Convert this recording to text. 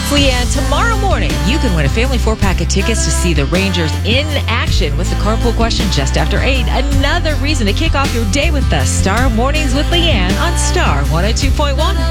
it's Leanne. Tomorrow morning, you can win a family 4-pack of tickets to see the Rangers in action with the carpool question just after 8. Another reason to kick off your day with the Star Mornings with Leanne on Star 102.1.